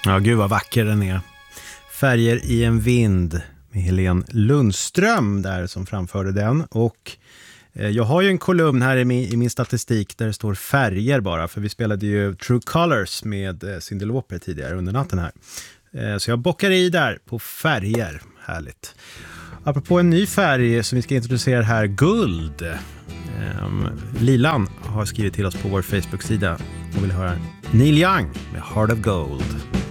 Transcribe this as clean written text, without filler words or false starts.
Ja, gud vad vacker den är. Färger i en vind med Helene Lundström där som framförde den. Och jag har ju en kolumn här i min statistik där det står färger bara. För vi spelade ju True Colors med Cyndi Lauper tidigare under natten här. Så jag bockar i där på färger. Härligt. Apropå en ny färg som vi ska introducera här, guld. Lilan har skrivit till oss på vår Facebook-sida och vill höra Neil Young med Heart of Gold.